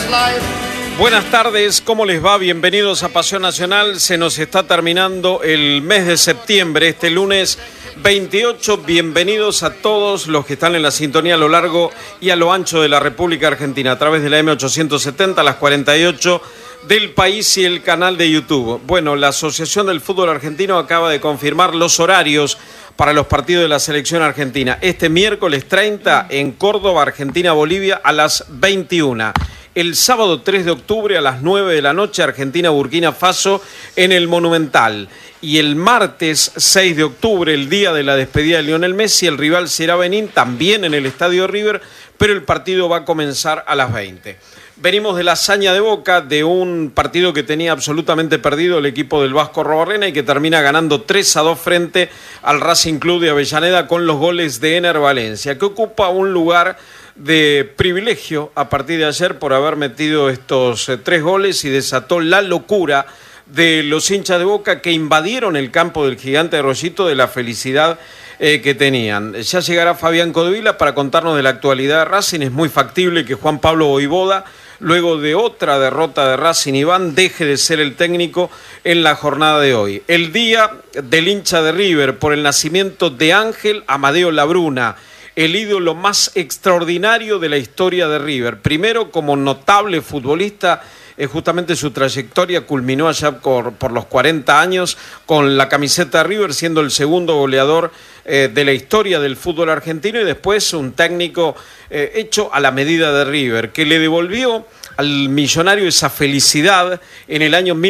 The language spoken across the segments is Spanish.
Buenas tardes, ¿cómo les va? Bienvenidos a Pasión Nacional. Se nos está terminando el mes de septiembre, este lunes 28. Bienvenidos a todos los que están en la sintonía a lo largo y a lo ancho de la República Argentina, a través de la M870, las 48 del país y el canal de YouTube. Bueno, la Asociación del Fútbol Argentino acaba de confirmar los horarios para los partidos de la selección argentina. Este miércoles 30 en Córdoba, Argentina-Bolivia a las 21. El sábado 3 de octubre a las 9 de la noche, Argentina-Burkina Faso en el Monumental. Y el martes 6 de octubre, el día de la despedida de Lionel Messi, el rival será Benín, también en el Estadio River, pero el partido va a comenzar a las 20. Venimos de la hazaña de Boca, de un partido que tenía absolutamente perdido el equipo del Vasco Arrobarrena y que termina ganando 3-2 frente al Racing Club de Avellaneda con los goles de Ener Valencia, que ocupa un lugar de privilegio a partir de ayer por haber metido estos 3 goles y desató la locura de los hinchas de Boca que invadieron el campo del Gigante de Rollito de la felicidad que tenían. Ya llegará Fabián Codevila para contarnos de la actualidad de Racing. Es muy factible que Juan Pablo Voivoda, luego de otra derrota de Racing Iván, deje de ser el técnico en la jornada de hoy. El día del hincha de River por el nacimiento de Ángel Amadeo Labruna, el ídolo más extraordinario de la historia de River. Primero como notable futbolista, justamente su trayectoria culminó allá por los 40 años con la camiseta de River, siendo el segundo goleador de la historia del fútbol argentino, y después un técnico hecho a la medida de River, que le devolvió al millonario esa felicidad en el año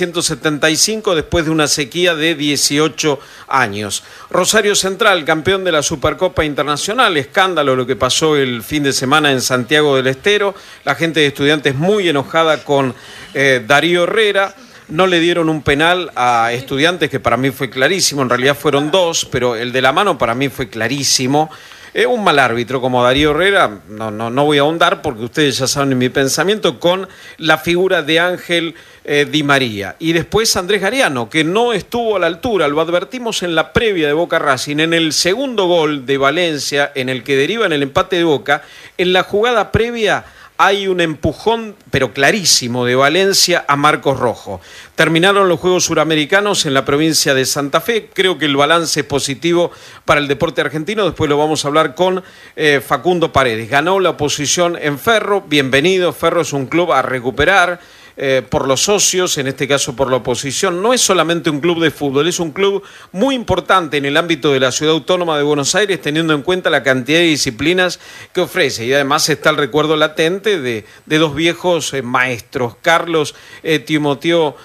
1975 después de una sequía de 18 años. Rosario Central, campeón de la Supercopa Internacional, escándalo lo que pasó el fin de semana en Santiago del Estero, la gente de Estudiantes muy enojada con Darío Herrera. No le dieron un penal a Estudiantes, que para mí fue clarísimo, en realidad fueron 2, pero el de la mano para mí fue clarísimo. Un mal árbitro como Darío Herrera, no voy a ahondar porque ustedes ya saben mi pensamiento, con la figura de Ángel Di María. Y después Andrés Gariano, que no estuvo a la altura, lo advertimos en la previa de Boca Racing, en el segundo gol de Valencia, en el que deriva en el empate de Boca, en la jugada previa hay un empujón, pero clarísimo, de Valencia a Marcos Rojo. Terminaron los Juegos Suramericanos en la provincia de Santa Fe. Creo que el balance es positivo para el deporte argentino. Después lo vamos a hablar con Facundo Paredes. Ganó la oposición en Ferro. Bienvenido. Ferro es un club a recuperar por los socios, en este caso por la oposición. No es solamente un club de fútbol, es un club muy importante en el ámbito de la Ciudad Autónoma de Buenos Aires, teniendo en cuenta la cantidad de disciplinas que ofrece. Y además está el recuerdo latente de 2 viejos maestros, Carlos Timoteo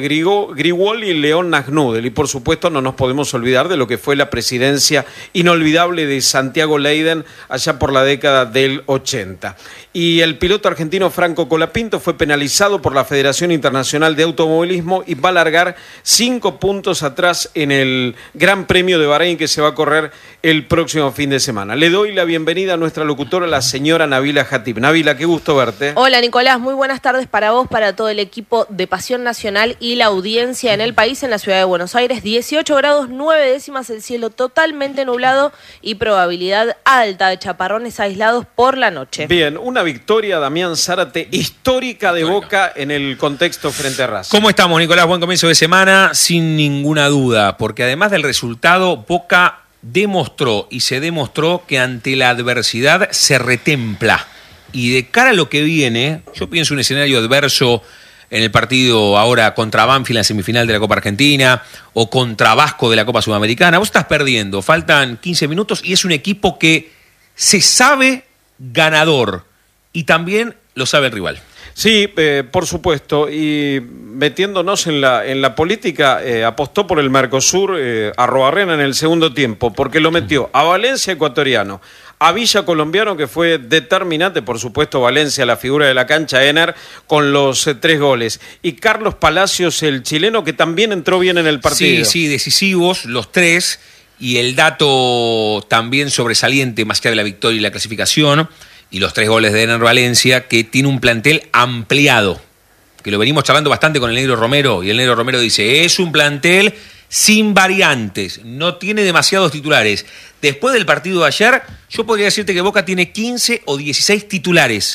Grigol y León Nagnudel. Y por supuesto no nos podemos olvidar de lo que fue la presidencia inolvidable de Santiago Leiden allá por la década del 80. Y el piloto argentino Franco Colapinto fue penalizado por la Federación Internacional de Automovilismo y va a largar 5 puntos atrás en el Gran Premio de Bahrein que se va a correr el próximo fin de semana. Le doy la bienvenida a nuestra locutora, la señora Nabila Jatib. Nabila, qué gusto verte. Hola Nicolás, muy buenas tardes para vos, para todo el equipo de Pasión Nacional y la audiencia en el país, en la ciudad de Buenos Aires. 18 grados 9 décimas, el cielo totalmente nublado y probabilidad alta de chaparrones aislados por la noche. Bien, una victoria, Damián Zárate, histórica de Boca en el contexto frente a Racing. ¿Cómo estamos, Nicolás? Buen comienzo de semana, sin ninguna duda, porque además del resultado, Boca demostró y se demostró que ante la adversidad se retempla. Y de cara a lo que viene, yo pienso un escenario adverso en el partido ahora contra Banfield en la semifinal de la Copa Argentina o contra Vasco de la Copa Sudamericana. Vos estás perdiendo, faltan 15 minutos y es un equipo que se sabe ganador y también lo sabe el rival. Sí, por supuesto, y metiéndonos en la política, apostó por el Mercosur Arrobarrena en el segundo tiempo, porque lo metió a Valencia ecuatoriano, a Villa colombiano, que fue determinante, por supuesto Valencia, la figura de la cancha, Ener, con los 3 goles, y Carlos Palacios, el chileno, que también entró bien en el partido. Sí, decisivos los 3, y el dato también sobresaliente, más allá de la victoria y la clasificación, y los 3 goles de Ener Valencia, que tiene un plantel ampliado, que lo venimos charlando bastante con el Negro Romero, y el Negro Romero dice, es un plantel sin variantes, no tiene demasiados titulares. Después del partido de ayer, yo podría decirte que Boca tiene 15 o 16 titulares,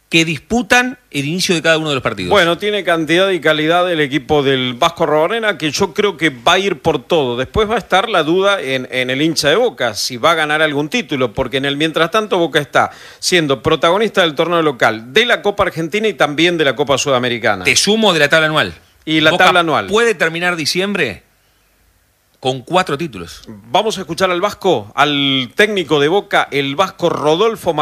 que disputan el inicio de cada uno de los partidos. Bueno, tiene cantidad y calidad el equipo del Vasco Arruabarrena, que yo creo que va a ir por todo. Después va a estar la duda en el hincha de Boca, si va a ganar algún título, porque en el mientras tanto Boca está siendo protagonista del torneo local, de la Copa Argentina y también de la Copa Sudamericana. Te sumo de la tabla anual. Y la Boca tabla anual. Puede terminar diciembre con 4 títulos. Vamos a escuchar al Vasco, al técnico de Boca, el Vasco Rodolfo